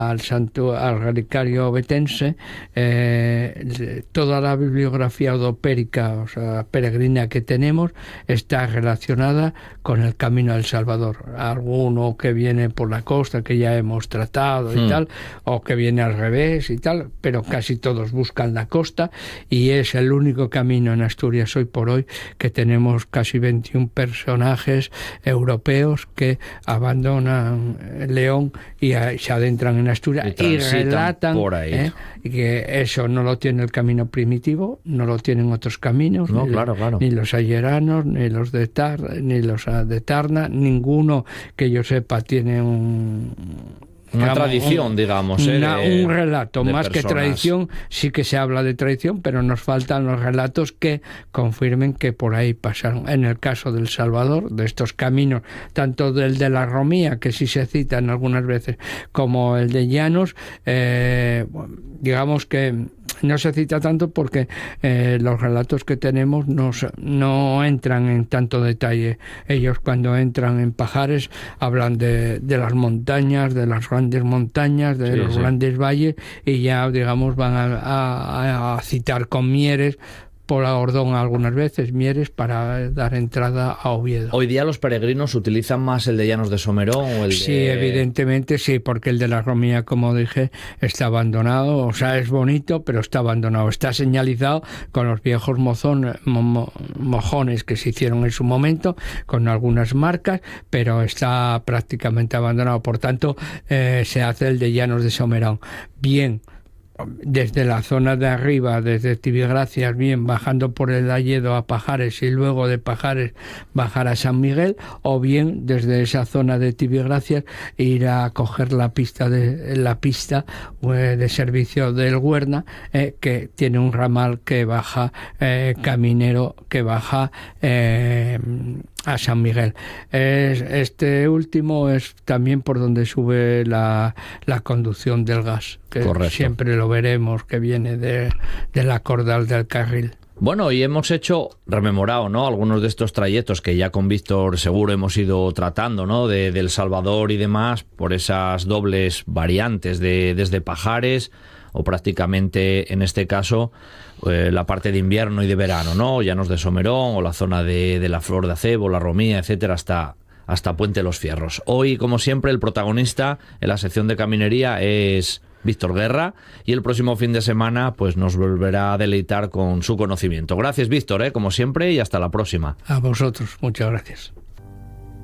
al relicario ovetense, toda la bibliografía odopérica, o sea, peregrina que tenemos, está relacionada con el Camino del Salvador. Alguno que viene por la costa, que ya hemos tratado y tal, o que viene al revés y tal, pero casi todos buscan la costa, y es el único camino en Asturias hoy por hoy que tenemos casi 21 personajes europeos que abandonan León y se adentran en Asturias y relatan por ahí. Que eso no lo tiene el camino primitivo, no lo tienen otros caminos, no, claro. Ni los ayeranos, ni los de Tarna, ninguno que yo sepa tiene una tradición, digamos. Un relato, más personas. Que tradición, sí que se habla de tradición, pero nos faltan los relatos que confirmen que por ahí pasaron. En el caso del Salvador, de estos caminos, tanto del de la Romía, que sí se citan algunas veces, como el de Llanos, digamos que no se cita tanto porque los relatos que tenemos no entran en tanto detalle. Ellos, cuando entran en Pajares, hablan de las montañas, de las grandes montañas, de los grandes valles, y ya, digamos, van a citar con Mieres por Ordón algunas veces, Mieres, para dar entrada a Oviedo. Hoy día los peregrinos utilizan más el de Llanos de Somerón o el Sí, evidentemente sí, porque el de la Romía, como dije, está abandonado, o sea, es bonito, pero está abandonado. Está señalizado con los viejos mojones que se hicieron en su momento, con algunas marcas, pero está prácticamente abandonado. Por tanto, se hace el de Llanos de Somerón. Bien, desde la zona de arriba, desde Tibigracias, bien, bajando por el Alledo a Pajares y luego de Pajares bajar a San Miguel, o bien desde esa zona de Tibigracias ir a coger la pista de servicio del Huerna, que tiene un ramal que baja, caminero, que baja a San Miguel. Este último es también por donde sube la conducción del gas, que siempre lo veremos, que viene de la Cordal del Carril. Bueno, y hemos rememorado, ¿no?, algunos de estos trayectos que ya con Víctor seguro hemos ido tratando, ¿no?, de El Salvador y demás, por esas dobles variantes desde Pajares, o prácticamente en este caso la parte de invierno y de verano, ¿no?, Llanos de Somerón, o la zona de la Flor de Acebo, la Romía, etcétera, hasta Puente Los Fierros. Hoy, como siempre, el protagonista en la sección de caminería es Víctor Guerra, y el próximo fin de semana pues nos volverá a deleitar con su conocimiento. Gracias, Víctor, como siempre, y hasta la próxima. A vosotros, muchas gracias.